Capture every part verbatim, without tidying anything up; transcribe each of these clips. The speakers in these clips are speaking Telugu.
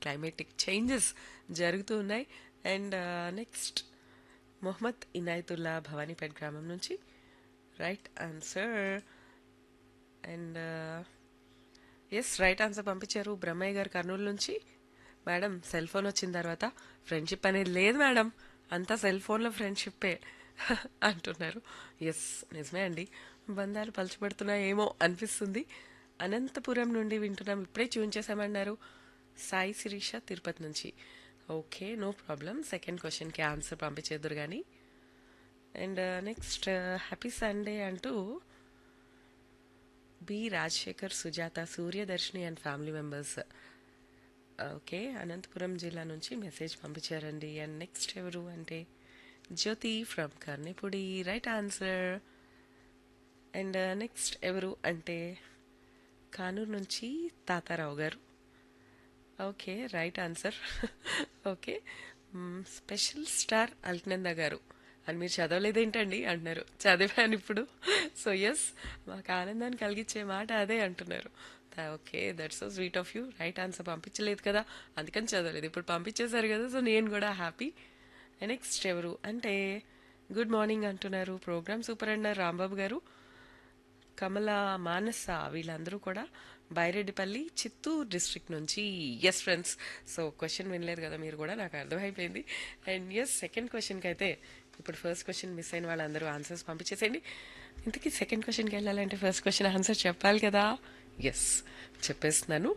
క్లైమేటిక్ చేంజెస్ జరుగుతూ ఉన్నాయి. అండ్ నెక్స్ట్ మొహమ్మద్ ఇనాయతుల్లా భవానీపేట్ గ్రామం నుంచి right answer. And yes right answer పంపించారు బ్రహ్మయ్య గారు కర్నూలు నుంచి. మేడం సెల్ ఫోన్ వచ్చిన తర్వాత ఫ్రెండ్షిప్ అనేది లేదు మేడం, అంతా సెల్ ఫోన్లో ఫ్రెండ్షిప్పే అంటున్నారు. ఎస్ నిజమే అండి, బంధాలు పలచబడుతున్నాయేమో అనిపిస్తుంది. అనంతపురం నుండి వింటున్నాం, ఇప్పుడే ట్యూన్ చేసామన్నారు సాయి శిరీష తిరుపతి నుంచి. ఓకే నో ప్రాబ్లం, సెకండ్ క్వశ్చన్కి ఆన్సర్ పంపించేద్దరు కానీ. అండ్ నెక్స్ట్ హ్యాపీ సండే అంటూ B Rajasekhar Sujatha Suryadarshini and family members okay Anantapuram జిల్లా నుంచి మెసేజ్ పంపించారండి. అండ్ నెక్స్ట్ ఎవరు అంటే జ్యోతి from కర్ణిపూడి right answer. And next ఎవరు అంటే కానూరు నుంచి తాతారావు గారు. Okay right answer. Okay special star Alaknanda గారు అని మీరు చదవలేదేంటండి అంటున్నారు. చదివాను ఇప్పుడు. సో ఎస్ మాకు ఆనందాన్ని కలిగించే మాట అదే అంటున్నారు. Okay that's so sweet of you. Right answer పంపించలేదు కదా అందుకని చదవలేదు, ఇప్పుడు పంపించేశారు కదా సో నేను కూడా హ్యాపీ. నెక్స్ట్ ఎవరు అంటే గుడ్ మార్నింగ్ అంటున్నారు, ప్రోగ్రామ్ సూపర్ అన్నారు రాంబాబు గారు. కమల మానస వీళ్ళందరూ కూడా బైరెడ్డిపల్లి చిత్తూరు డిస్ట్రిక్ట్ నుంచి. ఎస్ ఫ్రెండ్స్, సో క్వశ్చన్ వినలేదు కదా మీరు కూడా, నాకు అర్థమైపోయింది. అండ్ ఎస్ సెకండ్ క్వశ్చన్కి అయితే ఇప్పుడు ఫస్ట్ క్వశ్చన్ మిస్ అయిన వాళ్ళందరూ ఆన్సర్స్ పంపించేసేయండి. ఇంతకీ సెకండ్ క్వశ్చన్కి వెళ్ళాలంటే ఫస్ట్ క్వశ్చన్ ఆన్సర్ చెప్పాలి కదా. ఎస్ చెప్పేస్తున్నాను.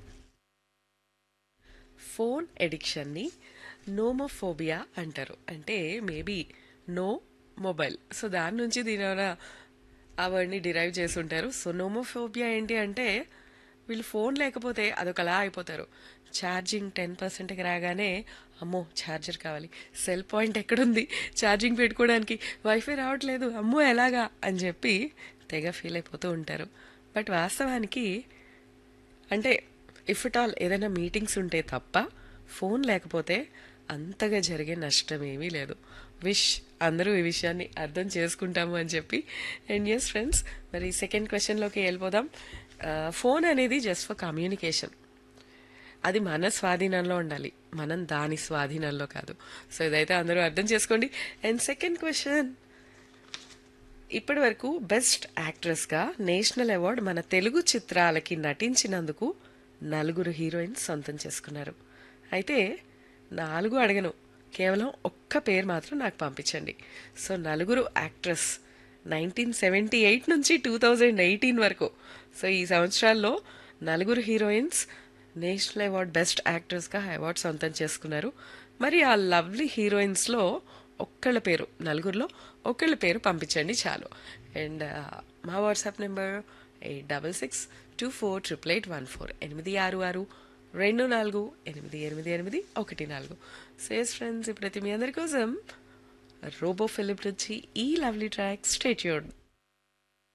ఫోన్ ఎడిక్షన్ని నోమోఫోబియా అంటారు. అంటే మేబీ నో మొబైల్, సో దాని నుంచి దీని ఆ వర్డ్ని డిరైవ్ చేసి ఉంటారు. సో నోమోఫోబియా ఏంటి అంటే వీళ్ళు ఫోన్ లేకపోతే అదొకలా అయిపోతారు. ఛార్జింగ్ టెన్ పర్సెంట్కి రాగానే అమ్మో ఛార్జర్ కావాలి, సెల్ పాయింట్ ఎక్కడుంది ఛార్జింగ్ పెట్టుకోవడానికి, వైఫై రావట్లేదు అమ్మో ఎలాగా అని చెప్పి తెగ ఫీల్ అయిపోతూ ఉంటారు. బట్ వాస్తవానికి అంటే ఇఫ్ ఇట్ ఆల్ ఏదైనా మీటింగ్స్ ఉంటే తప్ప ఫోన్ లేకపోతే అంతగా జరిగే నష్టం ఏమీ లేదు. విష్ అందరూ ఈ విషయాన్ని అర్థం చేసుకుంటాము అని చెప్పి. అండ్ ఎస్ ఫ్రెండ్స్, మరి సెకండ్ క్వశ్చన్లోకి వెళ్ళిపోదాం. ఫోన్ అనేది జస్ట్ ఫర్ కమ్యూనికేషన్, అది మన స్వాధీనంలో ఉండాలి, మనం దాని స్వాధీనంలో కాదు. సో ఇదైతే అందరూ అర్థం చేసుకోండి. అండ్ సెకండ్ క్వశ్చన్, ఇప్పటి వరకు బెస్ట్ యాక్ట్రెస్గా నేషనల్ అవార్డు మన తెలుగు చిత్రాలకి నటించినందుకు నలుగురు హీరోయిన్స్ సొంతం చేసుకున్నారు. అయితే నాలుగు అడగను, కేవలం ఒక్క పేరు మాత్రం నాకు పంపించండి. సో నలుగురు యాక్ట్రెస్ నైన్టీన్ సెవెంటీ ఎయిట్ నుంచి టూ థౌజండ్ ఎయిటీన్ వరకు, సో ఈ సంవత్సరాల్లో నలుగురు heroines national award best యాక్ట్రెస్గా award సొంతం చేసుకున్నారు. మరి ఆ లవ్లీ హీరోయిన్స్లో ఒక్కళ్ళ పేరు, నలుగురిలో ఒక్కళ్ళ పేరు పంపించండి చాలు. అండ్ మా WhatsApp number eight double six two four triple eight one four ఎనిమిది ఆరు ఆరు రెండు నాలుగు ఎనిమిది ఎనిమిది ఎనిమిది ఒకటి నాలుగు. సేస్ ఫ్రెండ్స్, ఇప్పుడైతే మీ అందరి కోసం రోబో ఫిలిప్ నుంచి ఈ లవ్లీ ట్రాక్ స్టే ట్యూన్డ్.